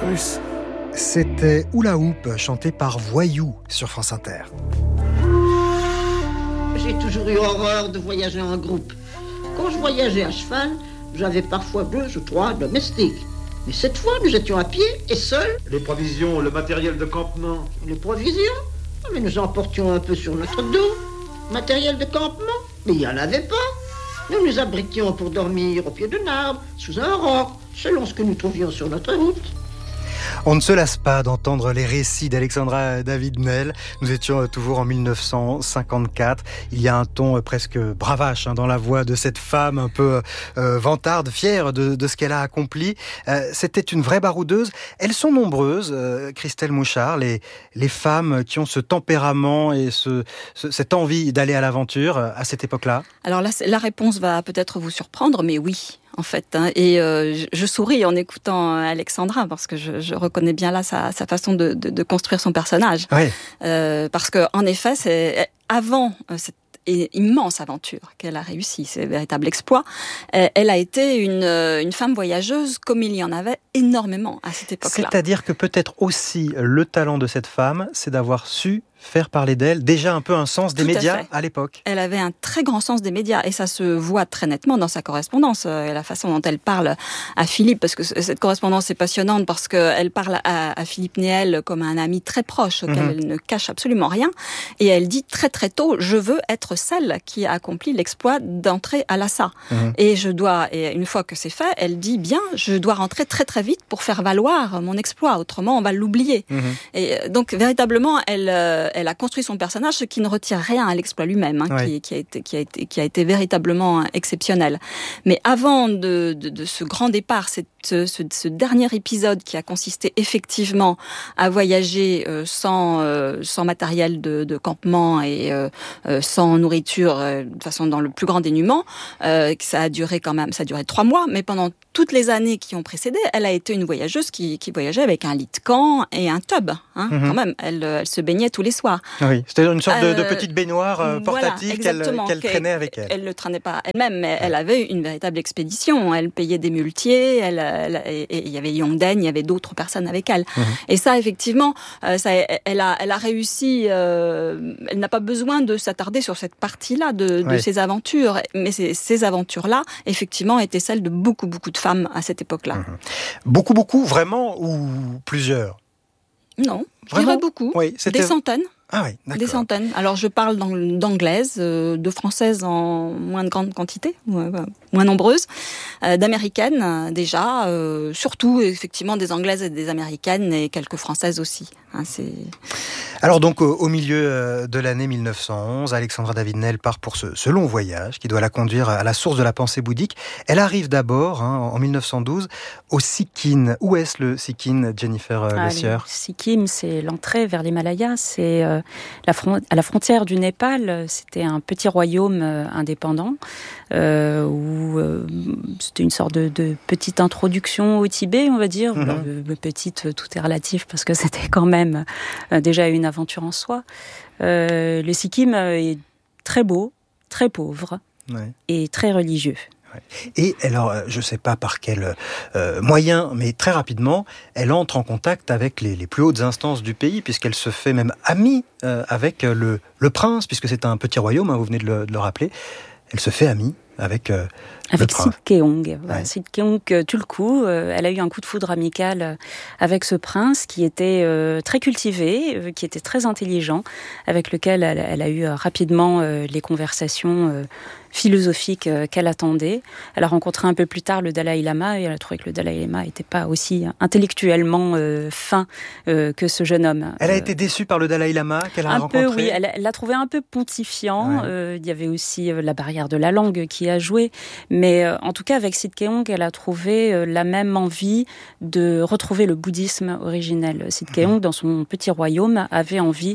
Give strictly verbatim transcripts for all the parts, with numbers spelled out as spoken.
Russe. C'était Hula Hoop, chanté par Voyou sur France Inter. J'ai toujours eu horreur de voyager en groupe. Quand je voyageais à cheval, j'avais parfois deux ou trois domestiques. Mais cette fois, nous étions à pied et seuls. Les provisions, le matériel de campement. Les provisions? Mais nous emportions un peu sur notre dos. Matériel de campement? Mais il n'y en avait pas. Nous nous abritions pour dormir au pied d'un arbre, sous un roc, selon ce que nous trouvions sur notre route. On ne se lasse pas d'entendre les récits d'Alexandra David-Néel. Nous étions toujours en dix-neuf cent cinquante-quatre. Il y a un ton presque bravache hein, dans la voix de cette femme un peu euh, vantarde, fière de, de ce qu'elle a accompli. Euh, c'était une vraie baroudeuse. Elles sont nombreuses, euh, Christelle Mouchard, les, les femmes qui ont ce tempérament et ce, ce, cette envie d'aller à l'aventure à cette époque-là. Alors là, la réponse va peut-être vous surprendre, mais oui. En fait, hein. Et euh, je souris en écoutant Alexandra parce que je, je reconnais bien là sa, sa façon de, de, de construire son personnage. Oui. Euh, parce que en effet, c'est avant euh, cette immense aventure qu'elle a réussi, c'est un véritable exploit. Elle a été une, une femme voyageuse comme il y en avait énormément à cette époque-là. C'est-à-dire que peut-être aussi le talent de cette femme, c'est d'avoir su faire parler d'elle, déjà un peu un sens des Tout médias à, à l'époque. Elle avait un très grand sens des médias et ça se voit très nettement dans sa correspondance, et la façon dont elle parle à Philippe, parce que cette correspondance est passionnante parce qu'elle parle à, à Philippe Néel comme un ami très proche auquel mmh. elle ne cache absolument rien et elle dit très très tôt, je veux être celle qui a accompli l'exploit d'entrer à l'A S A. Mmh. Et je dois, et une fois que c'est fait, elle dit bien, je dois rentrer très très vite pour faire valoir mon exploit, autrement on va l'oublier. Mmh. Et donc véritablement, elle elle a construit son personnage, ce qui ne retire rien à l'exploit lui-même, hein, oui. qui, qui, a été, qui, a été, qui a été véritablement exceptionnel. Mais avant de, de, de ce grand départ, cette, ce, ce dernier épisode qui a consisté effectivement à voyager euh, sans, euh, sans matériel de, de campement et euh, sans nourriture, euh, de façon dans le plus grand dénuement, euh, ça a duré quand même, ça a duré trois mois, mais pendant toutes les années qui ont précédé, elle a été une voyageuse qui, qui voyageait avec un lit de camp et un tub, hein, mm-hmm. quand même. Elle, elle se baignait tous les soirs. Oui, c'était une sorte euh, de, de petite baignoire euh, portative voilà, qu'elle, qu'elle traînait avec elle. Elle ne le traînait pas elle-même, mais ouais. elle avait une véritable expédition. Elle payait des muletiers, elle, elle, et il y avait Yongden, il y avait d'autres personnes avec elle. Mm-hmm. Et ça, effectivement, euh, ça, elle, a, elle a réussi, euh, elle n'a pas besoin de s'attarder sur cette partie-là de, de ouais. ses aventures. Mais ces, ces aventures-là, effectivement, étaient celles de beaucoup, beaucoup de femmes à cette époque-là. Mmh. Beaucoup, beaucoup, vraiment, ou plusieurs? Non, je dirais beaucoup. Oui, des centaines. Ah oui, d'accord. Des centaines. Alors, je parle d'anglaises, euh, de françaises en moins de grande quantité, ouais, ouais, moins nombreuses, euh, d'américaines euh, déjà, euh, surtout effectivement des anglaises et des américaines et quelques françaises aussi. Hein, c'est... Alors donc, au, au milieu de l'année dix-neuf cent onze, Alexandra David-Néel part pour ce, ce long voyage qui doit la conduire à la source de la pensée bouddhique. Elle arrive d'abord, hein, en dix-neuf cent douze, au Sikkim. Où est-ce le Sikkim, Jennifer euh, ah, Lessieur? Le Sikkim, c'est l'entrée vers l'Himalaya, c'est euh, la front- à la frontière du Népal. C'était un petit royaume euh, indépendant euh, où euh, c'était une sorte de, de petite introduction au Tibet, on va dire. Mm-hmm. Alors, le, petite, tout est relatif parce que c'était quand même euh, déjà une aventure en soi. Euh, le Sikkim est très beau, très pauvre ouais. et très religieux. Et alors, je ne sais pas par quel euh, moyen, mais très rapidement, elle entre en contact avec les, les plus hautes instances du pays, puisqu'elle se fait même amie euh, avec le, le prince, puisque c'est un petit royaume, hein, vous venez de le, de le rappeler. Elle se fait amie avec euh, avec le prince. Sidkeong. Voilà, ouais. Sidkeong Tulku, euh, elle a eu un coup de foudre amical avec ce prince qui était euh, très cultivé, euh, qui était très intelligent, avec lequel elle, elle a eu euh, rapidement euh, les conversations euh, philosophiques euh, qu'elle attendait. Elle a rencontré un peu plus tard le Dalai Lama et elle a trouvé que le Dalai Lama n'était pas aussi intellectuellement euh, fin euh, que ce jeune homme. Elle a été déçue par le Dalai Lama qu'elle a un rencontré. Un peu, oui. Elle, elle l'a trouvé un peu pontifiant. Ouais. Euh, il y avait aussi euh, la barrière de la langue qui a joué. Mais euh, en tout cas, avec Sidkeong, elle a trouvé euh, la même envie de retrouver le bouddhisme originel. Sidkeong, mmh. dans son petit royaume, avait envie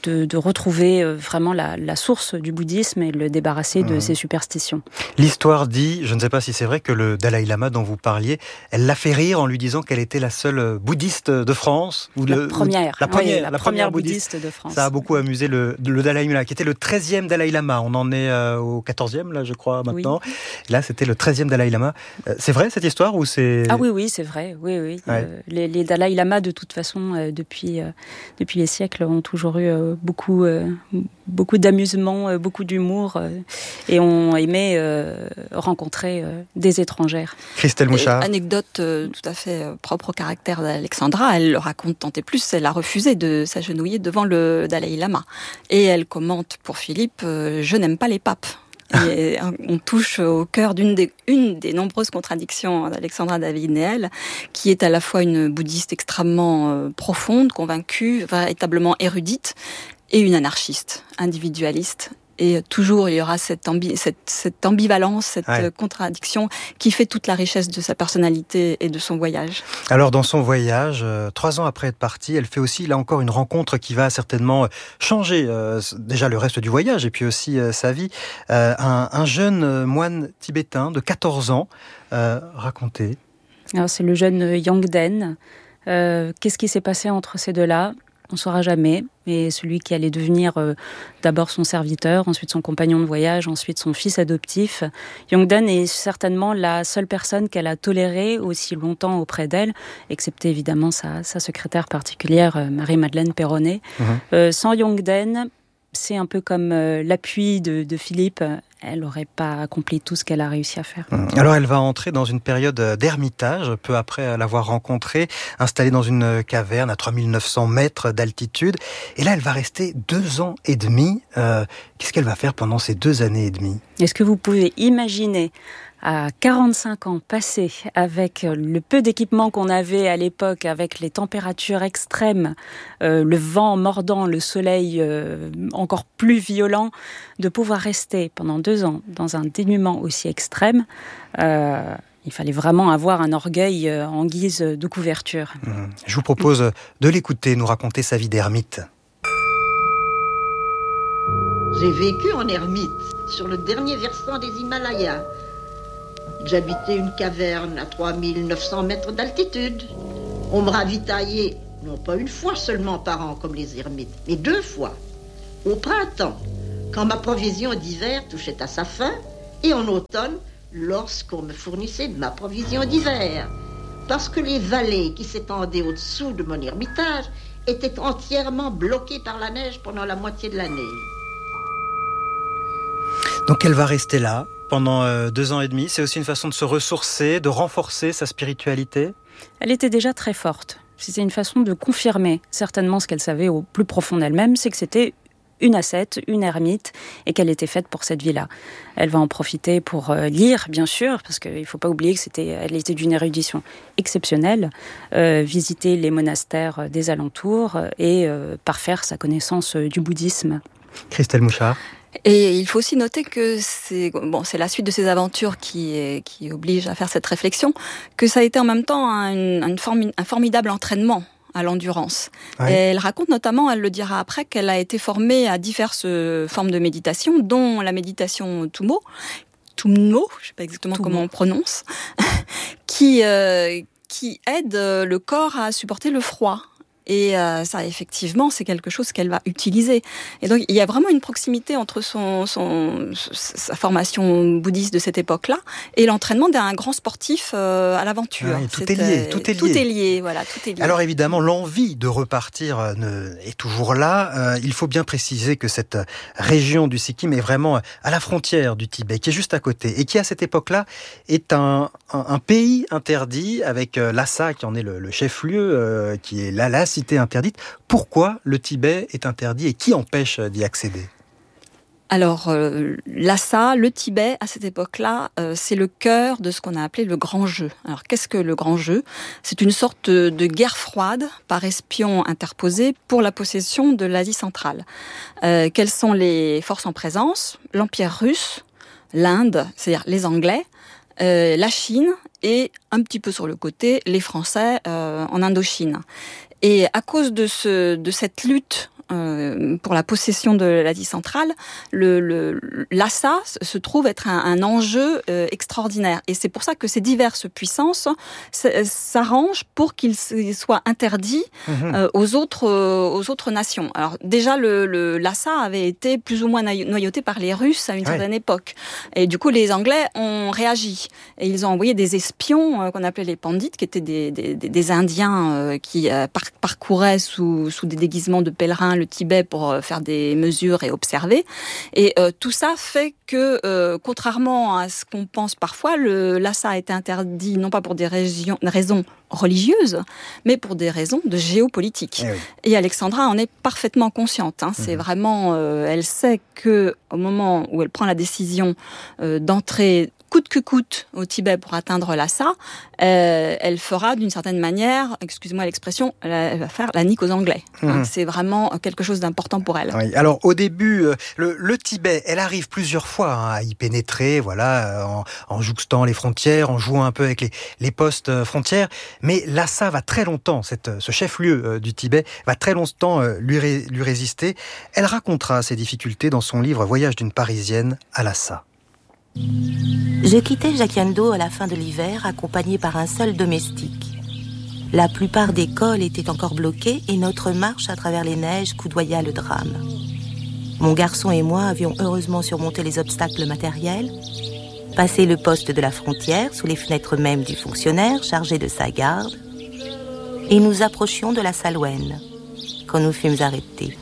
de, de retrouver vraiment la, la source du bouddhisme et de le débarrasser de mmh. ses superstitions. L'histoire dit, je ne sais pas si c'est vrai, que le Dalai Lama dont vous parliez, elle l'a fait rire en lui disant qu'elle était la seule bouddhiste de France. Ou la, le, première, ou, la première. Oui, la, la première, première bouddhiste. bouddhiste de France. Ça a beaucoup amusé le, le Dalai Lama, qui était le treizième Dalai Lama. On en est euh, au quatorzième, là, je crois, maintenant. Oui. Là, c'était le treizième Dalai Lama. Euh, c'est vrai, cette histoire, ou c'est... Ah oui, oui, c'est vrai. Oui, oui. Ouais. Euh, les, les Dalai Lama, de toute façon, euh, depuis, euh, depuis les siècles, ont toujours eu euh, beaucoup, euh, beaucoup d'amusement, euh, beaucoup d'humour, euh, et ont aimé euh, rencontrer euh, des étrangères. Christelle Mouchard. Et anecdote euh, tout à fait euh, propre au caractère d'Alexandra, elle le raconte tant et plus, elle a refusé de s'agenouiller devant le Dalai Lama. Et elle commente pour Philippe euh, « Je n'aime pas les papes ». Et on touche au cœur d'une des, une des nombreuses contradictions d'Alexandra David-Néel, qui est à la fois une bouddhiste extrêmement euh, profonde, convaincue, véritablement érudite, et une anarchiste, individualiste. Et toujours, il y aura cette, ambi- cette, cette ambivalence, cette ouais. contradiction qui fait toute la richesse de sa personnalité et de son voyage. Alors, dans son voyage, euh, trois ans après être partie, elle fait aussi, là encore, une rencontre qui va certainement changer euh, déjà le reste du voyage et puis aussi euh, sa vie. Euh, un, un jeune moine tibétain de quatorze ans, euh, racontez. Alors, c'est le jeune Yangden. Euh, qu'est-ce qui s'est passé entre ces deux-là ? On ne saura jamais, et celui qui allait devenir euh, d'abord son serviteur, ensuite son compagnon de voyage, ensuite son fils adoptif. Yangden est certainement la seule personne qu'elle a tolérée aussi longtemps auprès d'elle, excepté évidemment sa, sa secrétaire particulière, euh, Marie-Madeleine Perronnet. Mmh. Euh, sans Yangden, c'est un peu comme euh, l'appui de, de Philippe. Elle n'aurait pas accompli tout ce qu'elle a réussi à faire. Alors elle va entrer dans une période d'ermitage, peu après l'avoir rencontrée, installée dans une caverne à trois mille neuf cents mètres d'altitude. Et là, elle va rester deux ans et demi. Euh, qu'est-ce qu'elle va faire pendant ces deux années et demie ? Est-ce que vous pouvez imaginer, à quarante-cinq ans passés, avec le peu d'équipement qu'on avait à l'époque, avec les températures extrêmes, euh, le vent mordant, le soleil euh, encore plus violent, de pouvoir rester pendant deux ans dans un dénuement aussi extrême, euh, il fallait vraiment avoir un orgueil euh, en guise de couverture. Mmh. Je vous propose de l'écouter, nous raconter sa vie d'ermite. J'ai vécu en ermite, sur le dernier versant des Himalayas. J'habitais une caverne à trois mille neuf cents mètres d'altitude. On me ravitaillait, non pas une fois seulement par an comme les ermites, mais deux fois. Au printemps, quand ma provision d'hiver touchait à sa fin, et en automne, lorsqu'on me fournissait de ma provision d'hiver. Parce que les vallées qui s'étendaient au-dessous de mon ermitage étaient entièrement bloquées par la neige pendant la moitié de l'année. Donc elle va rester là pendant euh, deux ans et demi. C'est aussi une façon de se ressourcer, de renforcer sa spiritualité. Elle était déjà très forte. C'était une façon de confirmer certainement ce qu'elle savait au plus profond d'elle-même, c'est que c'était une ascète, une ermite, et qu'elle était faite pour cette vie-là. Elle va en profiter pour euh, lire, bien sûr, parce qu'il ne faut pas oublier que c'était, elle était d'une érudition exceptionnelle, euh, visiter les monastères des alentours et euh, parfaire sa connaissance du bouddhisme. Christelle Mouchard. Et il faut aussi noter que c'est bon, c'est la suite de ces aventures qui est, qui oblige à faire cette réflexion, que ça a été en même temps un, une formi, un formidable entraînement à l'endurance. Ouais. Et elle raconte notamment, elle le dira après, qu'elle a été formée à diverses formes de méditation, dont la méditation Tummo, Tummo, je ne sais pas exactement Tummo. Comment on prononce, qui euh, qui aide le corps à supporter le froid. Et euh, ça, effectivement, c'est quelque chose qu'elle va utiliser. Et donc, il y a vraiment une proximité entre son, son, sa formation bouddhiste de cette époque-là et l'entraînement d'un grand sportif euh, à l'aventure. Ouais, tout, est lié, tout est lié. Tout est lié, voilà, tout est lié. Alors évidemment, l'envie de repartir euh, ne, est toujours là. Euh, il faut bien préciser que cette région du Sikkim est vraiment à la frontière du Tibet, qui est juste à côté, et qui, à cette époque-là, est un, un, un pays interdit, avec euh, Lhasa, qui en est le, le chef-lieu, euh, qui est là, là, cité interdite. Pourquoi le Tibet est interdit et qui empêche d'y accéder ? Alors, euh, Lhasa, le Tibet, à cette époque-là, euh, c'est le cœur de ce qu'on a appelé le grand jeu. Alors, qu'est-ce que le grand jeu ? C'est une sorte de guerre froide par espions interposés pour la possession de l'Asie centrale. Euh, quelles sont les forces en présence ? L'Empire russe, l'Inde, c'est-à-dire les Anglais, euh, la Chine et un petit peu sur le côté, les Français euh, en Indochine. Et à cause de, ce, de cette lutte euh, pour la possession de l'Asie centrale, le, le, Lhasa se trouve être un, un enjeu euh, extraordinaire. Et c'est pour ça que ces diverses puissances s'arrangent pour qu'il soit interdit euh, aux, autres, euh, aux autres nations. Alors déjà, le, le Lhasa avait été plus ou moins noyauté par les Russes à une ouais. certaine époque. Et du coup, les Anglais ont réagi. Et ils ont envoyé des espions euh, qu'on appelait les pandits, qui étaient des, des, des Indiens euh, qui euh, par, parcouraient sous, sous des déguisements de pèlerins le Tibet pour euh, faire des mesures et observer. Et euh, tout ça fait que, euh, contrairement à ce qu'on pense parfois, le Lhasa a été interdit non pas pour des régions, raisons religieuses, mais pour des raisons de géopolitique. Eh oui. Et Alexandra en est parfaitement consciente. Hein. C'est mmh. vraiment, euh, elle sait que au moment où elle prend la décision euh, d'entrer coûte que coûte au Tibet pour atteindre Lhasa, euh, elle fera d'une certaine manière, excusez-moi l'expression, elle va faire la nique aux Anglais. Mmh. Hein, c'est vraiment quelque chose d'important pour elle. Oui. Alors au début, le, le Tibet, elle arrive plusieurs fois hein, à y pénétrer, voilà, en, en jouxtant les frontières, en jouant un peu avec les, les postes frontières. Mais Lhasa va très longtemps, cette, ce chef-lieu euh, du Tibet, va très longtemps euh, lui, ré, lui résister. Elle racontera ses difficultés dans son livre Voyage d'une Parisienne à Lhasa. Je quittais Jaquiendo à la fin de l'hiver, accompagné par un seul domestique. La plupart des cols étaient encore bloqués et notre marche à travers les neiges coudoya le drame. Mon garçon et moi avions heureusement surmonté les obstacles matériels, passé le poste de la frontière sous les fenêtres même du fonctionnaire chargé de sa garde, et nous approchions de la Salween quand nous fûmes arrêtés.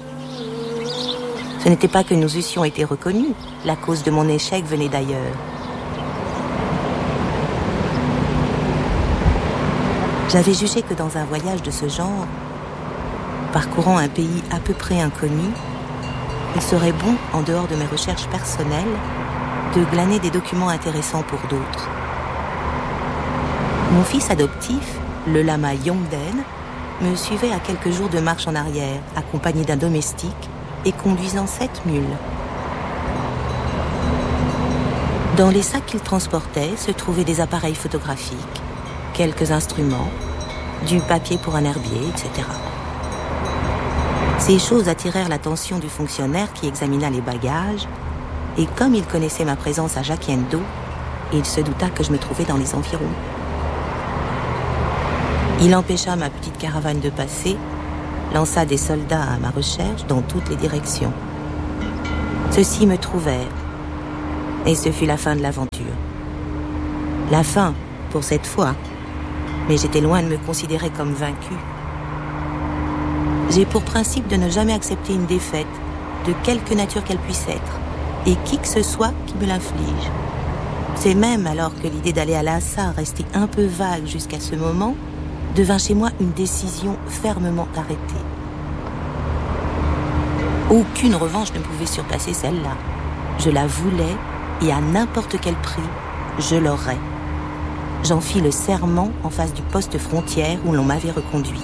Ce n'était pas que nous eussions été reconnus, la cause de mon échec venait d'ailleurs. J'avais jugé que dans un voyage de ce genre, parcourant un pays à peu près inconnu, il serait bon, en dehors de mes recherches personnelles, de glaner des documents intéressants pour d'autres. Mon fils adoptif, le lama Yongden, me suivait à quelques jours de marche en arrière, accompagné d'un domestique et conduisant sept mules. Dans les sacs qu'il transportait se trouvaient des appareils photographiques, quelques instruments, du papier pour un herbier, et cetera. Ces choses attirèrent l'attention du fonctionnaire qui examina les bagages, et comme il connaissait ma présence à Jaquiendo, il se douta que je me trouvais dans les environs. Il empêcha ma petite caravane de passer, lança des soldats à ma recherche dans toutes les directions. Ceux-ci me trouvèrent, et ce fut la fin de l'aventure. La fin, pour cette fois, mais j'étais loin de me considérer comme vaincu. J'ai pour principe de ne jamais accepter une défaite, de quelque nature qu'elle puisse être, et qui que ce soit qui me l'inflige. C'est même alors que l'idée d'aller à Lhasa, restée un peu vague jusqu'à ce moment, devint chez moi une décision fermement arrêtée. Aucune revanche ne pouvait surpasser celle-là. Je la voulais, et à n'importe quel prix, je l'aurais. J'en fis le serment en face du poste frontière où l'on m'avait reconduite.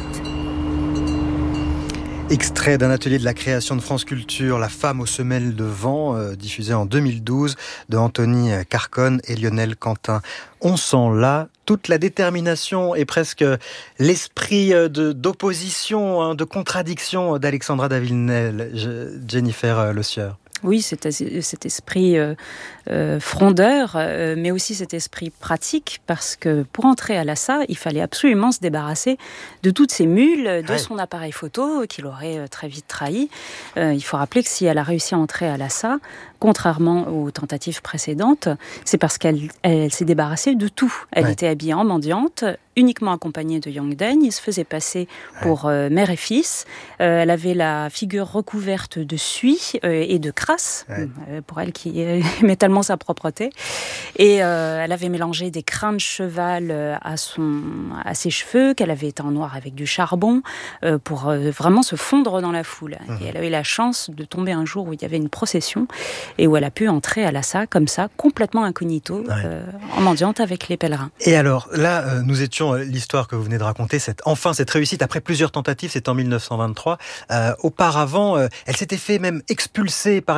Extrait d'un atelier de la création de France Culture, La femme aux semelles de vent, euh, diffusé en deux mille douze, de Anthony Carconne et Lionel Quentin. On sent là toute la détermination et presque l'esprit de, d'opposition, hein, de contradiction d'Alexandra David-Nesle, Jennifer Le Sieur. Oui, cet, cet esprit euh, euh, frondeur, euh, mais aussi cet esprit pratique, parce que pour entrer à Lhasa, il fallait absolument se débarrasser de toutes ces mules, de ouais. son appareil photo, qu'il aurait euh, très vite trahi. Euh, il faut rappeler que si elle a réussi à entrer à Lhasa, contrairement aux tentatives précédentes, c'est parce qu'elle elle s'est débarrassée de tout. Elle ouais. était habillée en mendiante, uniquement accompagnée de Yongden. Il se faisait passer pour euh, mère et fils. Euh, elle avait la figure recouverte de suie euh, et de crasse, ouais. euh, pour elle qui aimait tellement sa propreté. Et euh, elle avait mélangé des crins de cheval à, son, à ses cheveux, qu'elle avait été en noir avec du charbon, euh, pour euh, vraiment se fondre dans la foule. Mmh. Et elle a eu la chance de tomber un jour où il y avait une procession, et où elle a pu entrer à Lhasa, comme ça, complètement incognito, ouais. euh, en mendiante avec les pèlerins. Et alors, là, euh, nous étions, euh, l'histoire que vous venez de raconter, cette, enfin, cette réussite, après plusieurs tentatives, c'est en mille neuf cent vingt-trois. Euh, auparavant, euh, elle s'était fait même expulser par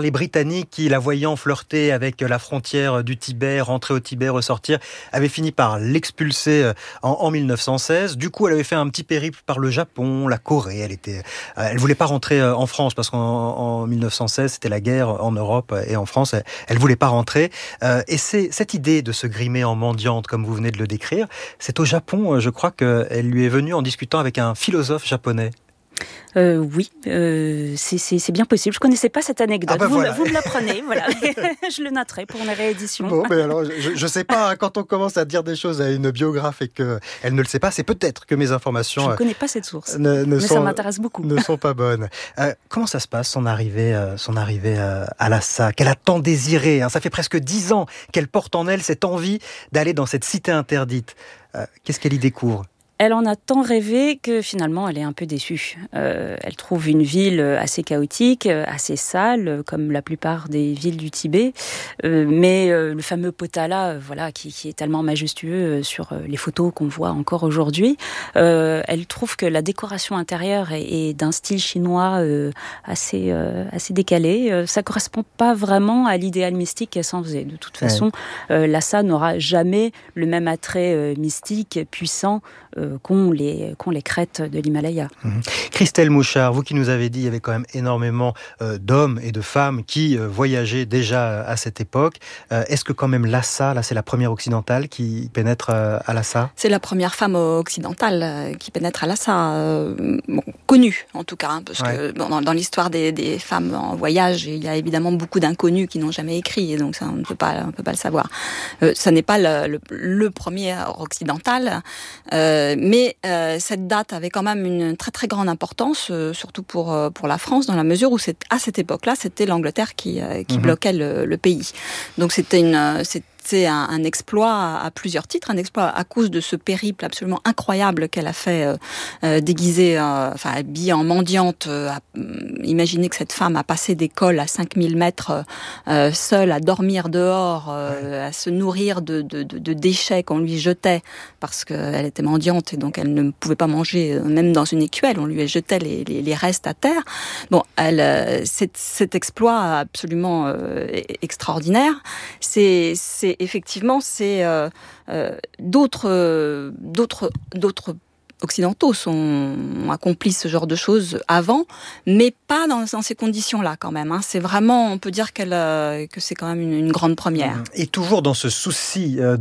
les Britanniques qui, la voyant flirter avec la frontière du Tibet, rentrer au Tibet, ressortir, avaient fini par l'expulser en, en mille neuf cent seize. Du coup, elle avait fait un petit périple par le Japon, la Corée. Elle était, elle voulait pas rentrer en France parce qu'en en mille neuf cent seize, c'était la guerre en Europe et en France. Elle, elle voulait pas rentrer. Et c'est cette idée de se grimer en mendiante, comme vous venez de le décrire, c'est au Japon, je crois qu'elle lui est venue en discutant avec un philosophe japonais. Euh, oui, euh, c'est, c'est, c'est bien possible. Je connaissais pas cette anecdote. Ah bah vous, voilà. vous me l'apprenez, voilà. Je le noterai pour une réédition. Bon, mais alors, je, je sais pas, hein, quand on commence à dire des choses à une biographe et qu'elle ne le sait pas, c'est peut-être que mes informations... Je ne connais pas cette source, ne, ne mais sont, ça m'intéresse beaucoup. Ne sont pas bonnes. Euh, comment ça se passe, son arrivée, euh, son arrivée euh, à Lhasa, qu'elle a tant désiré, hein, ça fait presque dix ans qu'elle porte en elle cette envie d'aller dans cette cité interdite. Euh, qu'est-ce qu'elle y découvre ? Elle en a tant rêvé que finalement elle est un peu déçue. Euh, elle trouve une ville assez chaotique, assez sale, comme la plupart des villes du Tibet. Euh, mais euh, le fameux Potala, voilà, qui, qui est tellement majestueux sur les photos qu'on voit encore aujourd'hui, euh, elle trouve que la décoration intérieure est, est d'un style chinois euh, assez, euh, assez décalé. Euh, ça correspond pas vraiment à l'idéal mystique qu'elle s'en faisait. De toute façon, ouais. euh, Lhasa n'aura jamais le même attrait euh, mystique, puissant, euh, qu'ont les, qu'ont les crêtes de l'Himalaya. Mmh. Christelle Mouchard, vous qui nous avez dit qu'il y avait quand même énormément euh, d'hommes et de femmes qui euh, voyageaient déjà à cette époque. Euh, est-ce que quand même Lhasa, là c'est la première occidentale qui pénètre euh, à Lhasa ? C'est la première femme occidentale euh, qui pénètre à Lhasa, euh, bon, connue en tout cas, hein, parce ouais. que bon, dans, dans l'histoire des, des femmes en voyage, il y a évidemment beaucoup d'inconnus qui n'ont jamais écrit, et donc ça, on ne peut pas, on peut pas le savoir. Euh, ça n'est pas le, le, le premier occidental, euh, mais euh, cette date avait quand même une très très grande importance, euh, surtout pour euh, pour la France, dans la mesure où c'est, à cette époque-là, c'était l'Angleterre qui euh, qui mmh. bloquait le, le pays. Donc c'était une euh, c'était C'est un, un exploit à plusieurs titres, un exploit à cause de ce périple absolument incroyable qu'elle a fait, euh, euh, déguisée, euh, enfin habillée en mendiante. Euh, à, imaginez que cette femme a passé des cols à cinq mille mètres, euh, seule, à dormir dehors, euh, à se nourrir de, de, de, de déchets qu'on lui jetait parce qu'elle était mendiante et donc elle ne pouvait pas manger, même dans une écuelle, on lui jetait les, les, les restes à terre. Bon, elle, euh, cet, cet exploit absolument euh, extraordinaire, c'est, c'est effectivement, c'est euh, euh, d'autres, euh, d'autres, d'autres occidentaux sont, ont accompli ce genre de choses avant, mais pas dans, dans ces conditions-là quand même. Hein. C'est vraiment, on peut dire qu'elle, euh, que c'est quand même une, une grande première. Et toujours dans ce souci de,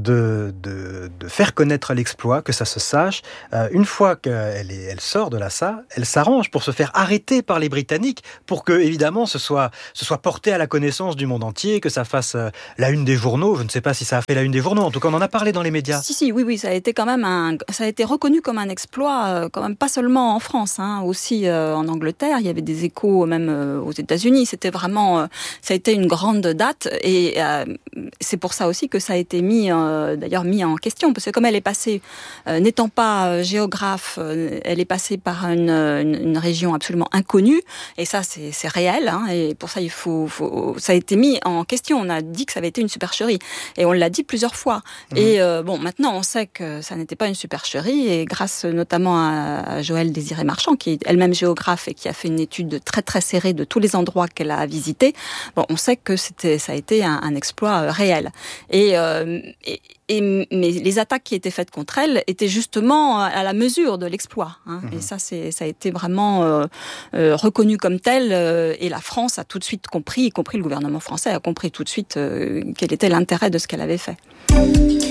de, de faire connaître l'exploit, que ça se sache, euh, une fois qu'elle est, elle sort de Lhasa, elle s'arrange pour se faire arrêter par les Britanniques, pour que, évidemment, ce soit, ce soit porté à la connaissance du monde entier, que ça fasse euh, la une des journaux. Je ne sais pas si ça a fait la une des journaux, en tout cas on en a parlé dans les médias. Si, si, oui, oui, ça a été quand même un, ça a été reconnu comme un exploit. Quand même pas seulement en France, hein, aussi euh, en Angleterre, il y avait des échos même euh, aux États-Unis. C'était vraiment, euh, ça a été une grande date et euh, c'est pour ça aussi que ça a été mis, euh, d'ailleurs mis en question, parce que comme elle est passée, euh, n'étant pas euh, géographe, euh, elle est passée par une, une, une région absolument inconnue et ça c'est, c'est réel. Hein, et pour ça il faut, faut, ça a été mis en question. On a dit que ça avait été une supercherie et on l'a dit plusieurs fois. Mmh. Et euh, bon, maintenant on sait que ça n'était pas une supercherie et grâce notamment à Joëlle Désiré-Marchand, qui est elle-même géographe et qui a fait une étude très très serrée de tous les endroits qu'elle a visités. Bon, on sait que c'était, ça a été un, un exploit réel. Et, euh, et, et mais les attaques qui étaient faites contre elle étaient justement à la mesure de l'exploit. Hein. Mmh. Et ça, c'est, ça a été vraiment euh, euh, reconnu comme tel. Euh, et la France a tout de suite compris, y compris le gouvernement français a compris tout de suite euh, quel était l'intérêt de ce qu'elle avait fait.